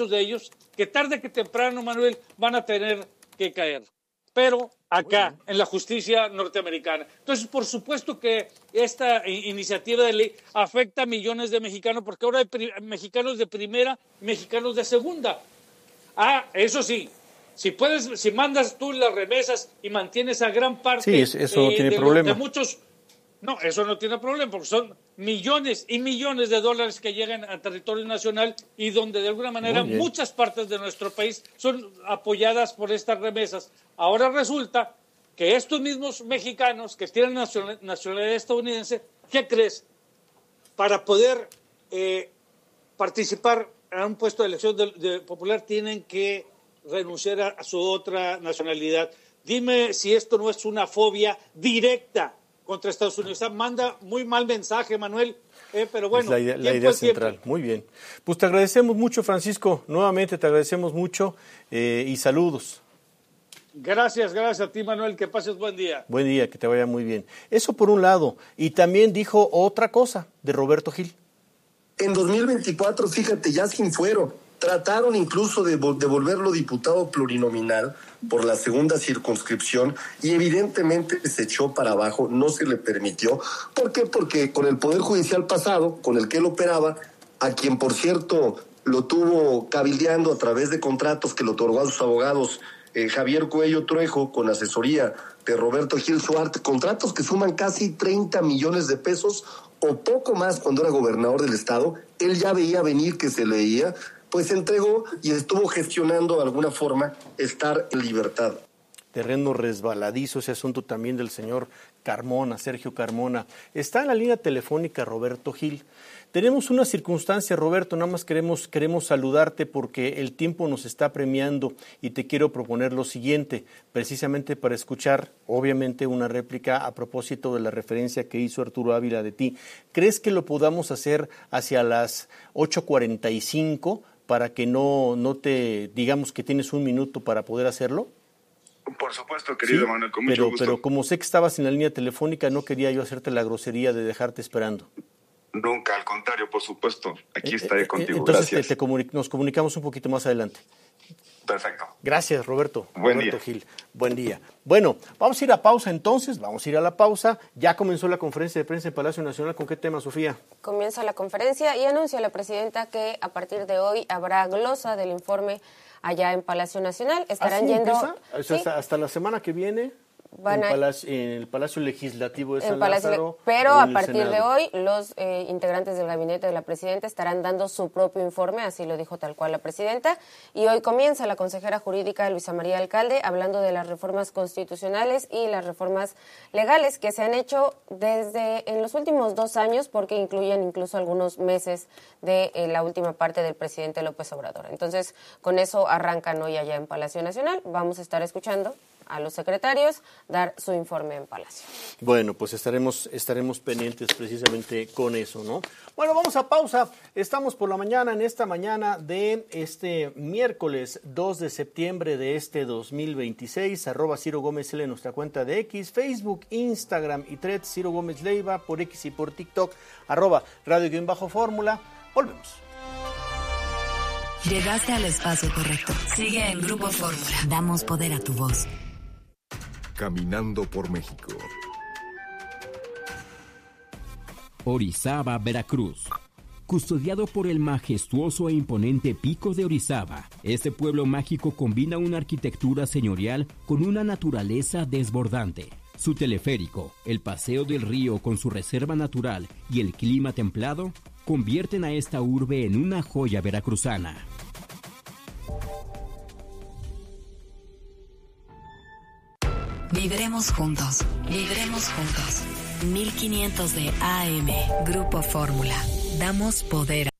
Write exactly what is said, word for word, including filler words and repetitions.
de ellos que tarde que temprano, Manuel, van a tener que caer. Pero acá, en la justicia norteamericana. Entonces, por supuesto que esta iniciativa de ley afecta a millones de mexicanos, porque ahora hay pri- mexicanos de primera, mexicanos de segunda. Ah, eso sí, si puedes, si mandas tú las remesas y mantienes a gran parte sí, eso, eso no eh, tiene de, problema. de muchos... No, eso no tiene problema, porque son millones y millones de dólares que llegan a territorio nacional y donde de alguna manera muchas partes de nuestro país son apoyadas por estas remesas. Ahora resulta que estos mismos mexicanos que tienen nacionalidad estadounidense, ¿qué crees? Para poder eh, participar en un puesto de elección de, de popular tienen que renunciar a, a su otra nacionalidad. Dime si esto no es una fobia directa contra Estados Unidos. O sea, manda muy mal mensaje, Manuel, eh, pero bueno. Es la idea, la idea central. Muy bien. Pues te agradecemos mucho, Francisco. Nuevamente te agradecemos mucho eh, y saludos. Gracias, gracias a ti, Manuel. Que pases buen día. Buen día, que te vaya muy bien. Eso por un lado. Y también dijo otra cosa de Roberto Gil. En dos mil veinticuatro, fíjate, ya sin fuero. Trataron incluso de, de volverlo diputado plurinominal por la segunda circunscripción y evidentemente se echó para abajo, no se le permitió. ¿Por qué? Porque con el Poder Judicial pasado, con el que él operaba, a quien por cierto lo tuvo cabildeando a través de contratos que le otorgó a sus abogados eh, Javier Cuello Trejo con asesoría de Roberto Gil Suarte, contratos que suman casi treinta millones de pesos o poco más cuando era gobernador del estado. Él ya veía venir que se leía, pues se entregó y estuvo gestionando de alguna forma estar en libertad. Terreno resbaladizo ese asunto también del señor Carmona, Sergio Carmona. Está en la línea telefónica Roberto Gil. Tenemos una circunstancia, Roberto, nada más queremos, queremos saludarte porque el tiempo nos está premiando y te quiero proponer lo siguiente, precisamente para escuchar, obviamente, una réplica a propósito de la referencia que hizo Arturo Ávila de ti. ¿Crees que lo podamos hacer hacia las ocho cuarenta y cinco para que no, no te, digamos que tienes un minuto para poder hacerlo? Por supuesto, querido ¿Sí? Manuel, con mucho pero, gusto. Pero como sé que estabas en la línea telefónica, no quería yo hacerte la grosería de dejarte esperando. Nunca, al contrario, por supuesto. Aquí estaré eh, contigo. Entonces Gracias. te, te comuni- nos comunicamos un poquito más adelante. Perfecto. Gracias, Roberto. Buen Roberto día. Gil. Buen día. Bueno, vamos a ir a pausa entonces, vamos a ir a la pausa. Ya comenzó la conferencia de prensa en Palacio Nacional. ¿Con qué tema, Sofía? Comienza la conferencia y anuncia la presidenta que a partir de hoy habrá glosa del informe allá en Palacio Nacional. Estarán ¿Ah, sí, yendo... empieza? O sea, ¿sí? hasta, hasta la semana que viene. Van en, a, Palacio, en el Palacio Legislativo de San Palacio, Lázaro. pero o a en el partir Senado. de hoy los eh, integrantes del gabinete de la presidenta estarán dando su propio informe, así lo dijo tal cual la presidenta, y hoy comienza la consejera jurídica Luisa María Alcalde hablando de las reformas constitucionales y las reformas legales que se han hecho desde en los últimos dos años porque incluyen incluso algunos meses de eh, la última parte del presidente López Obrador. Entonces, con eso arrancan hoy allá en Palacio Nacional. Vamos a estar escuchando a los secretarios dar su informe en Palacio. Bueno, pues estaremos estaremos pendientes precisamente con eso, ¿no? Bueno, vamos a pausa. Estamos por la mañana, en esta mañana de este miércoles dos de septiembre de este dos mil veintiséis. Arroba Ciro Gómez L en nuestra cuenta de X, Facebook, Instagram y Threads, Ciro Gómez Leiva, por X y por TikTok, arroba Radio-Fórmula. Volvemos. Llegaste al espacio correcto. Sigue en Grupo Fórmula. Damos poder a tu voz. Caminando por México. Orizaba, Veracruz. Custodiado por el majestuoso e imponente Pico de Orizaba, este pueblo mágico combina una arquitectura señorial con una naturaleza desbordante. Su teleférico, el paseo del río con su reserva natural y el clima templado convierten a esta urbe en una joya veracruzana. Viviremos juntos, viviremos juntos. mil quinientos de A M, Grupo Fórmula. Damos poder a